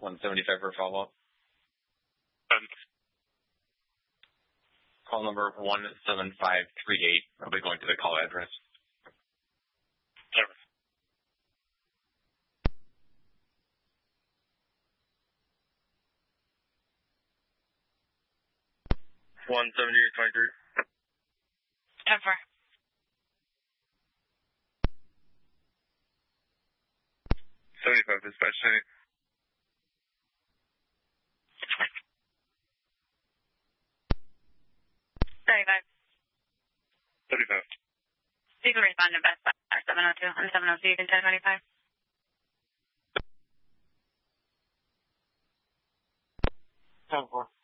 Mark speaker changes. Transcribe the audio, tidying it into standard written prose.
Speaker 1: 175 for follow-up. Call number 17538. I'll be going to the call address.
Speaker 2: Service. 17823.
Speaker 3: 10-4.
Speaker 2: 75 dispatch city. 35.
Speaker 3: You can respond to Best Buy 702 on 702. You can 1025.
Speaker 2: 10-4.